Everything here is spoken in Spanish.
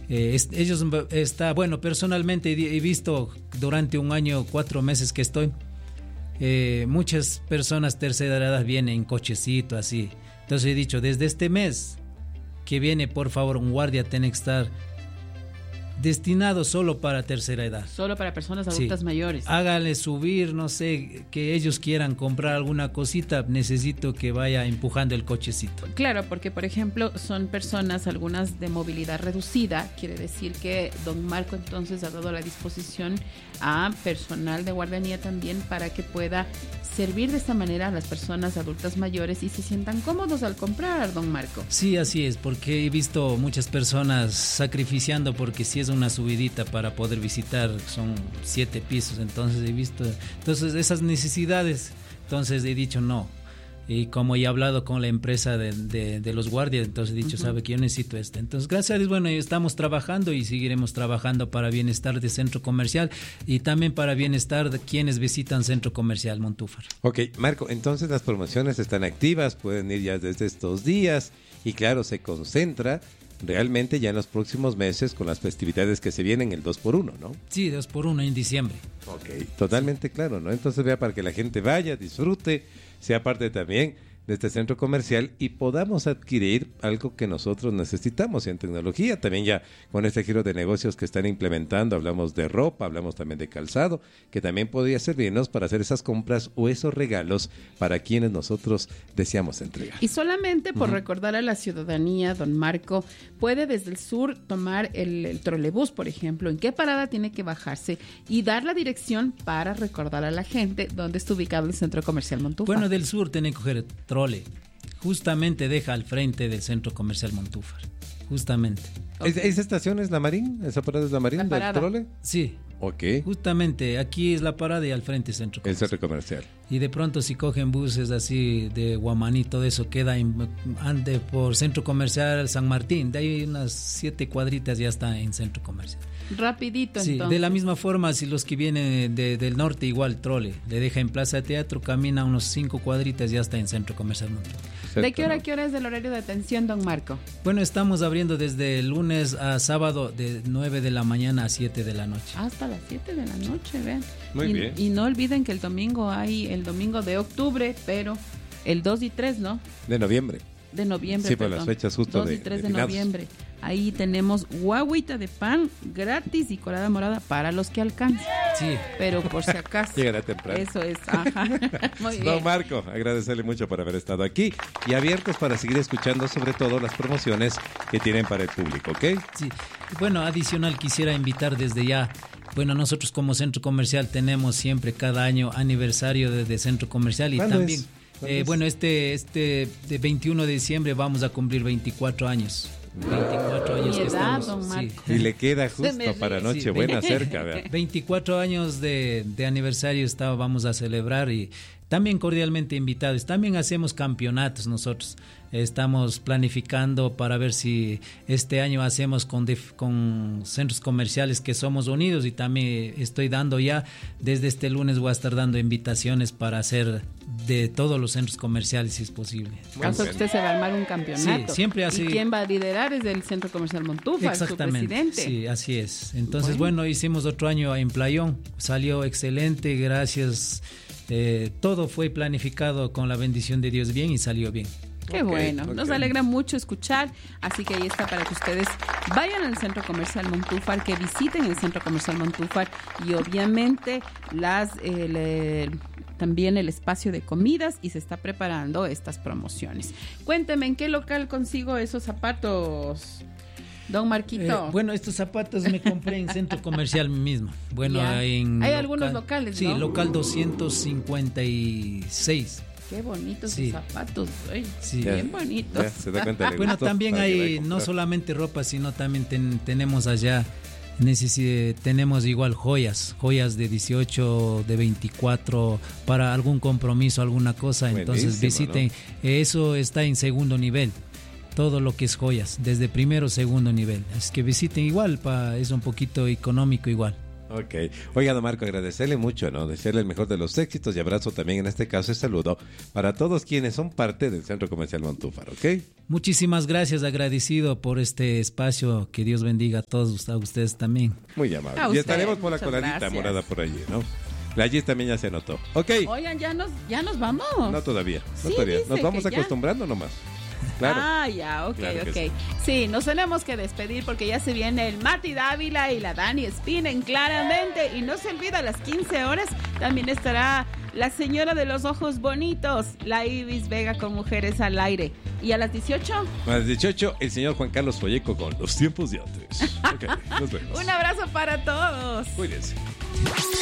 Bueno, personalmente he visto durante un año, 4 meses que estoy, muchas personas tercera edad vienen en cochecito así. Entonces he dicho, desde este mes que viene, por favor, un guardia tiene que estar destinado solo para tercera edad. Solo para personas adultas mayores. Hágale subir, no sé, que ellos quieran comprar alguna cosita, necesito que vaya empujando el cochecito. Claro, porque por ejemplo son personas, algunas de movilidad reducida, quiere decir que don Marco entonces ha dado la disposición a personal de guardianía también para que pueda servir de esta manera a las personas adultas mayores y se sientan cómodos al comprar, don Marco. Sí, así es, porque he visto muchas personas sacrificiando, porque si es una subidita para poder visitar, son 7 pisos, entonces he visto esas necesidades, entonces he dicho no. Y como he hablado con la empresa de los guardias, entonces he dicho, sabe que yo necesito esto. Entonces, gracias a Dios, bueno, estamos trabajando y seguiremos trabajando para bienestar de Centro Comercial y también para bienestar de quienes visitan Centro Comercial Montúfar. Ok, Marco, entonces las promociones están activas, pueden ir ya desde estos días y claro, se concentra realmente ya en los próximos meses con las festividades que se vienen, el 2x1, ¿no? Sí, 2x1 en diciembre. Ok, totalmente claro, ¿no? Entonces vea, para que la gente vaya, disfrute, sea parte también de este centro comercial y podamos adquirir algo que nosotros necesitamos en tecnología. También ya con este giro de negocios que están implementando, hablamos de ropa, hablamos también de calzado, que también podría servirnos para hacer esas compras o esos regalos para quienes nosotros deseamos entregar. Y solamente por recordar a la ciudadanía, don Marco, puede desde el sur tomar el trolebús, por ejemplo, en qué parada tiene que bajarse y dar la dirección para recordar a la gente dónde está ubicado el Centro Comercial Montúfar. Bueno, del sur tiene que coger trole. Justamente deja al frente del Centro Comercial Montúfar. Justamente. Okay. ¿Esa estación es la Marín? ¿Esa parada es la Marín del trole? Sí. Ok. Justamente aquí es la parada y al frente Centro Comercial. El Centro Comercial. Y de pronto si cogen buses así de Guamaní, todo eso queda ande por Centro Comercial San Martín. De ahí unas 7 cuadritas ya está en Centro Comercial. Rapidito, sí, entonces. De la misma forma, si los que vienen del norte, igual trole, le deja en Plaza Teatro, camina unos 5 cuadritas, ya está en Centro Comercial Montúfar. ¿De qué hora a qué hora es el horario de atención, don Marco? Bueno, estamos abriendo desde lunes a sábado de 9 de la mañana a 7 de la noche. Hasta las 7 de la noche, vean. Muy bien. Y no olviden que el domingo el domingo de octubre, pero el 2 y 3, ¿no? De noviembre. De noviembre, sí, por las fechas justo 2 y 3 de noviembre. Ahí tenemos guaguita de pan gratis y colada morada para los que alcancen. Sí. Pero por si acaso. Llegará temprano. Eso es, ajá. Muy bien. Don Marco, agradecerle mucho por haber estado aquí y abiertos para seguir escuchando sobre todo las promociones que tienen para el público, ¿ok? Sí. Bueno, adicional quisiera invitar desde ya. Bueno, nosotros como centro comercial tenemos siempre cada año aniversario de centro comercial y también... bueno, este de 21 de diciembre vamos a cumplir 24 años. 24 años que edad, estamos. Sí. Y le queda justo para Nochebuena cerca, ¿verdad? 24 años de aniversario vamos a celebrar y también cordialmente invitados. También hacemos campeonatos nosotros. Estamos planificando para ver si este año hacemos con centros comerciales que somos unidos y también estoy dando ya, desde este lunes voy a estar dando invitaciones para hacer de todos los centros comerciales si es posible. Caso que usted se va a armar un campeonato. Sí, siempre así. ¿Y quién va a liderar? Es el Centro Comercial Montúfar, exactamente, su presidente. Sí, así es. Entonces, bueno, hicimos otro año en Playón. Salió excelente, gracias. Todo fue planificado con la bendición de Dios bien y salió bien. Qué bueno, nos alegra mucho escuchar, así que ahí está para que ustedes vayan al Centro Comercial Montúfar, que visiten el Centro Comercial Montúfar y obviamente también el espacio de comidas y se está preparando estas promociones. Cuénteme, ¿en qué local consigo esos zapatos, don Marquito? Bueno, estos zapatos me compré en Centro Comercial mismo. Bueno, hay algunos locales, ¿no? Sí, local 256. Qué bonitos sus zapatos, sí. Bien bonitos. Ya, se da cuenta, bueno, también hay no solamente ropa, sino también tenemos allá, tenemos igual joyas de 18, de 24, para algún compromiso, alguna cosa. Buenísimo, entonces visiten, ¿no? Eso está en segundo nivel. Todo lo que es joyas, desde primero o segundo nivel. Así que visiten igual, es un poquito económico igual. Ok. Oiga, don Marco, agradecerle mucho, ¿no? Desearle el mejor de los éxitos y abrazo también en este caso y saludo para todos quienes son parte del Centro Comercial Montúfar, ¿ok? Muchísimas gracias, agradecido por este espacio. Que Dios bendiga a todos, a ustedes también. Muy amable. A Y usted, estaremos por la muchas coladita gracias. morada por allí, ¿no? La Gis también ya se anotó. Ok. Oigan, ya nos vamos. No todavía. No Sí, todavía. dice Nos vamos que ya. acostumbrando nomás. Claro. Ah, ya, ok, Claro que ok. Sí, nos tenemos que despedir porque ya se viene el Mati Dávila y la Dani Espinen claramente. Y no se olvida, a las 15 horas también estará la señora de los ojos bonitos, la Ibis Vega con Mujeres al Aire. ¿Y a las 18? A las 18, el señor Juan Carlos Folleco con Los Tiempos de Antes. Ok, nos vemos. Un abrazo para todos. Cuídense.